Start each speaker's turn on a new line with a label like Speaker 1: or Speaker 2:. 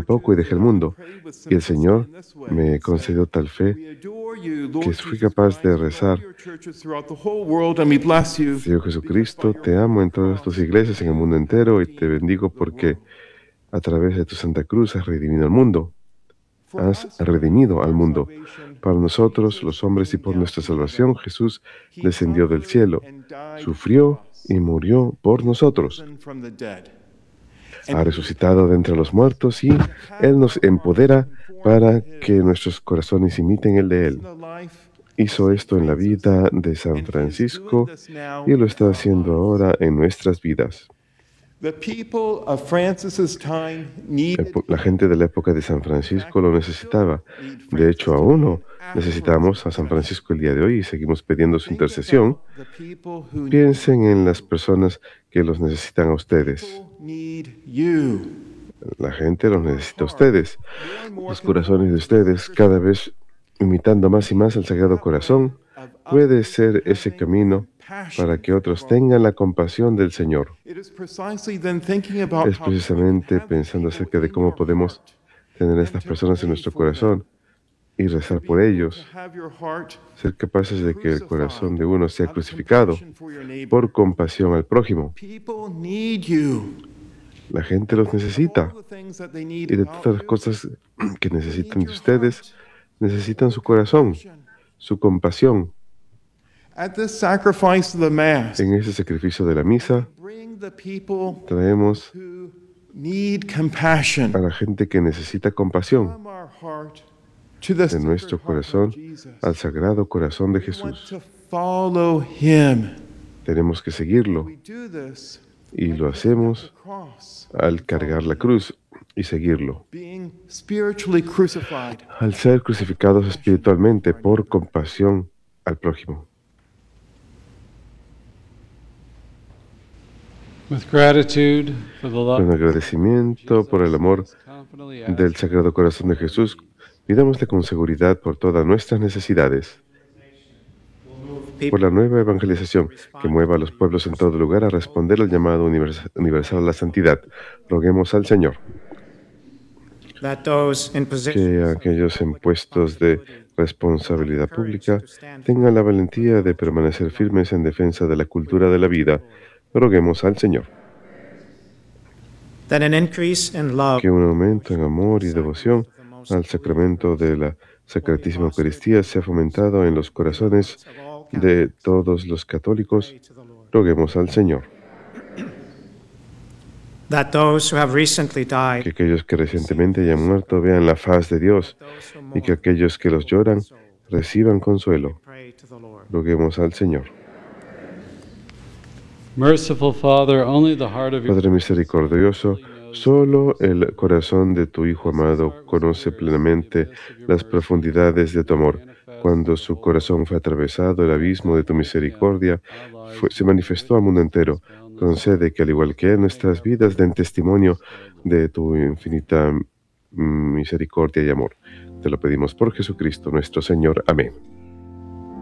Speaker 1: poco y dejé el mundo. Y el Señor me concedió tal fe que fui capaz de rezar: Señor Jesucristo, te amo en todas tus iglesias en el mundo entero y te bendigo porque a través de tu Santa Cruz has redimido el mundo. Has redimido al mundo. Para nosotros, los hombres, y por nuestra salvación, Jesús descendió del cielo, sufrió y murió por nosotros. Ha resucitado de entre los muertos y Él nos empodera para que nuestros corazones imiten el de Él. Hizo esto en la vida de San Francisco y lo está haciendo ahora en nuestras vidas. La gente de la época de San Francisco lo necesitaba. De hecho, aún no necesitamos a San Francisco el día de hoy y seguimos pidiendo su intercesión. Piensen en las personas que los necesitan a ustedes. La gente los necesita a ustedes. Los corazones de ustedes, cada vez imitando más y más el Sagrado Corazón, puede ser ese camino para que otros tengan la compasión del Señor. Es precisamente pensando acerca de cómo podemos tener a estas personas en nuestro corazón y rezar por ellos, ser capaces de que el corazón de uno sea crucificado por compasión al prójimo. La gente los necesita, y de todas las cosas que necesitan de ustedes, necesitan su corazón, su compasión. En ese sacrificio de la misa, traemos a la gente que necesita compasión de nuestro corazón al Sagrado Corazón de Jesús. Tenemos que seguirlo, y lo hacemos al cargar la cruz y seguirlo, al ser crucificados espiritualmente por compasión al prójimo. Con agradecimiento por el amor del Sagrado Corazón de Jesús, pidámosle con seguridad por todas nuestras necesidades, por la nueva evangelización que mueva a los pueblos en todo lugar a responder al llamado universal a la santidad. Roguemos al Señor que aquellos en puestos de responsabilidad pública tengan la valentía de permanecer firmes en defensa de la cultura de la vida. Roguemos al Señor que un aumento en amor y devoción al sacramento de la Sacratísima Eucaristía sea fomentado en los corazones de todos los católicos. Roguemos al Señor que aquellos que recientemente hayan muerto vean la faz de Dios y que aquellos que los lloran reciban consuelo. Roguemos al Señor. Padre misericordioso, solo el corazón de tu Hijo amado conoce plenamente las profundidades de tu amor. Cuando su corazón fue atravesado, el abismo de tu misericordia se manifestó al mundo entero. Concede que, al igual que en nuestras vidas, den testimonio de tu infinita misericordia y amor. Te lo pedimos por Jesucristo nuestro Señor. Amén.